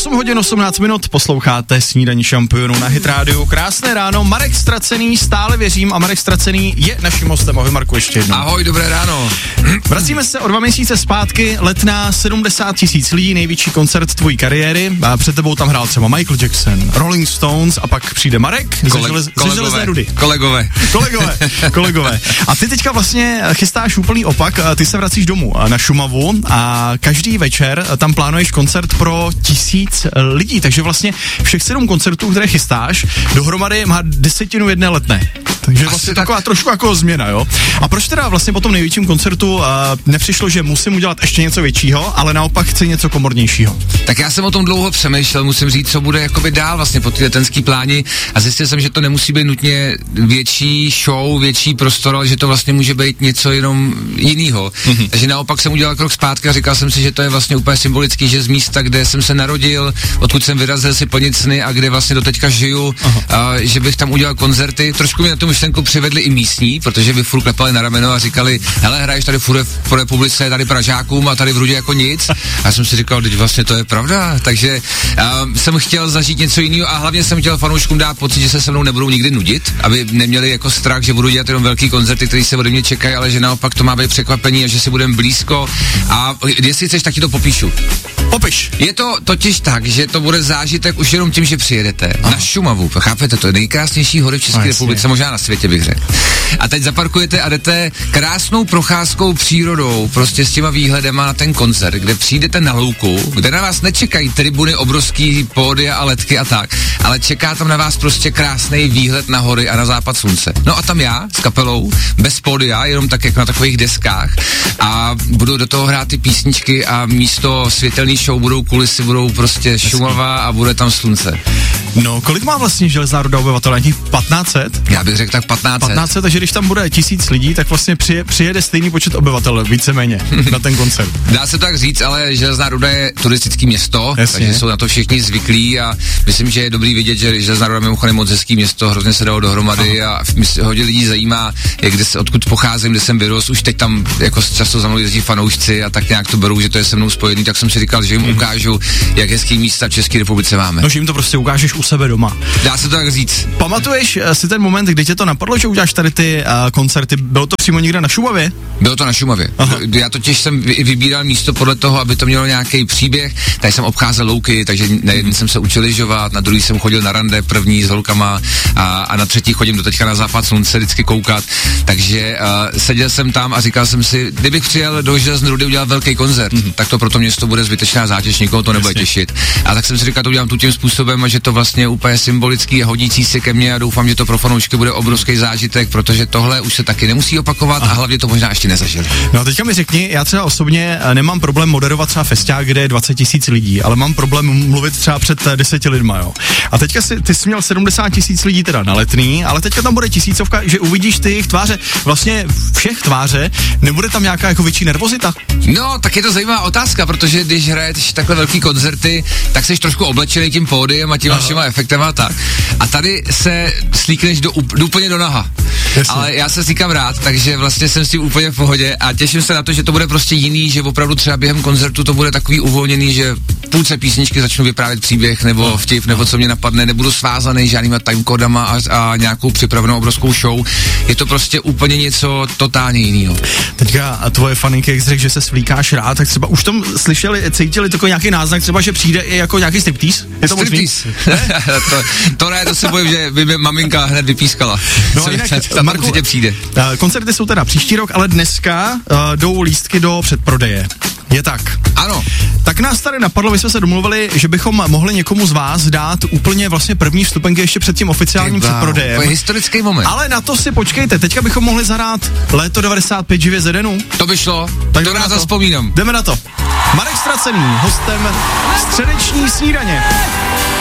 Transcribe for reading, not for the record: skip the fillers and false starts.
8 hodin 18 minut, posloucháte Snídaní šampionů na Hit Radio. Krásné ráno, Marek Stracený, stále věřím, a Marek Stracený je naším hostem. Ahoj Marku, ještě jednou. Ahoj, dobré ráno. Vracíme se o 2 měsíce zpátky, Letná, 70 000 lidí, největší koncert tvojí kariéry. A před tebou tam hrál třeba Michael Jackson, Rolling Stones a pak přijde Marek ze Železné rudy. Kolegové. A ty teďka vlastně chystáš úplný opak, ty se vracíš domů na Šumavu a každý večer tam plánuješ koncert pro 1000 lidí, takže vlastně všech 7 koncertů, které chystáš, dohromady má 10 jedné Letné. Takže vlastně taková trošku jako změna, jo. A proč teda vlastně po tom největším koncertu nepřišlo, že musím udělat ještě něco většího, ale naopak chci něco komornějšího? Tak já jsem o tom dlouho přemýšlel, musím říct, co bude jakoby dál vlastně po ty letenský pláni, a zjistil jsem, že to nemusí být nutně větší show, větší prostor, ale že to vlastně může být něco jenom jinýho. Takže naopak jsem udělal krok zpátky a říkal jsem si, že to je vlastně úplně symbolický, že z místa, kde jsem se narodil, odkud jsem vyrazil si plnit sny a kde vlastně do teďka žiju, že bych tam udělal koncerty. Trošku mi na tu myšlenku přivedli i místní, protože by furt klepali na rameno a říkali: hele, hraješ tady furt po republice, tady Pražákům a tady v Rudě jako nic. A já jsem si říkal, teď vlastně to je pravda. Takže jsem chtěl zažít něco jiného a hlavně jsem chtěl fanouškům dát pocit, že se mnou nebudou nikdy nudit, aby neměli jako strach, že budu dělat jenom velký koncerty, které se ode mě čekají, ale že naopak to má být překvapení a že si budeme blízko. A jestli chceš, tak ti to popíšu. Popiš. Je to totiž tak, že to bude zážitek už jenom tím, že přijedete na Šumavu. Chápete, to je nejkrásnější hory v České republice, možná na světě bych řekl. A teď zaparkujete a jdete krásnou procházkou přírodou, prostě s těma výhledema na ten koncert, kde přijdete na louku, kde na vás nečekají tribuny, obrovský pódia a ledky a tak, ale čeká tam na vás prostě krásný výhled na hory a na západ slunce. No a tam já s kapelou, bez pódia, jenom tak jako na takových deskách, a budu do toho hrát ty písničky a místo světelný show budou kulisy, budou prostě Šumava a bude tam slunce. No, kolik má vlastně Železná ruda obyvatel? Nějakých 1500? Já bych řekl tak 1500, takže když tam bude 1000 lidí, tak vlastně přijede stejný počet obyvatel, víceméně, na ten koncert. Dá se tak říct, ale Železná ruda je turistické město, takže jsou na to všichni zvyklí a myslím, že je dobrý vidět, že Železná ruda mimochodem moc hezký město, hrozně se dalo dohromady. A hodně lidí zajímá, odkud pocházím, kde jsem vyrostl, už teď tam jako často za mnou jezdí fanoušci a tak nějak to berou, že to je se mnou spojený, tak jsem si říkal, že jim ukážu, jak hezký místa v České republice máme. No, že jim to prostě ukážeš u sebe doma. Dá se to tak říct. Pamatuješ si ten moment, kdy tě to napadlo, že uděláš tady ty koncerty? Bylo to přímo někde na Šumavě? Bylo to na Šumavě. Já totiž jsem vybíral místo podle toho, aby to mělo nějaký příběh. Tady jsem obcházel louky, takže na jedný jsem se učil lyžovat, na druhý jsem chodil na rande první s holkama a na třetí chodím do teďka na západ slunce vždycky koukat. Takže seděl jsem tam a říkal jsem si, kdybych přijel do Železné rudy udělat velký koncert, tak to pro to město bude zbytečná zátěž, nikoho to nebude těšit. A tak jsem si říkal, to udělám tu tím způsobem, a že to vlastně je úplně symbolický a hodící se ke mně, a doufám, že to pro fanoušky bude obrovský zážitek, protože tohle už se taky nemusí opakovat a hlavně to možná ještě nezažili. No a teďka mi řekni, já třeba osobně nemám problém moderovat třeba festiák, kde je 20 000 lidí, ale mám problém mluvit třeba před 10 lidma, jo. A teďka ty jsi měl 70 000 lidí teda na Letný, ale teďka tam bude 1000, že uvidíš ty jejich tváře, vlastně všech tváře, nebude tam nějaká jako větší nervozita? No, tak je to zajímavá otázka, protože když hraješ takhle velký koncerty, tak jsi trošku oblečený tím pódiem a těma všema efektama a tak. A tady se slíkneš úplně do naha. Jasně. Ale já se slíkám rád, takže vlastně jsem s tím úplně v pohodě a těším se na to, že to bude prostě jiný, že opravdu třeba během koncertu to bude takový uvolněný, že v půlce písničky začnu vyprávět příběh nebo vtip, nebo co mě napadne, nebudu svázaný žádnýma timecodama a nějakou připravenou obrovskou show. Je to prostě úplně něco totálně jiného. Teďka tvoje faninky, jak jsi řekl, že se svlíkáš rád, tak třeba už tam slyšeli, cítili takový nějaký náznak, třeba že přijde i jako nějaký striptease? Je to možný? to ne, to se bojím, že by mě maminka hned vypískala. No jinak, Marku, určitě přijde. Koncerty jsou teda příští rok, ale dneska jdou lístky do předprodeje. Je tak. Ano. Tak nás tady napadlo, my jsme se domluvili, že bychom mohli někomu z vás dát úplně vlastně první vstupenky ještě před tím oficiálním předprodejem. To je historický moment. Ale na to si počkejte, teďka bychom mohli zahrát Léto 95 živě z Edenu. To by šlo, tak to rád zazpomínám. Jdeme na to. Marek Stracený, hostem středeční snídaně.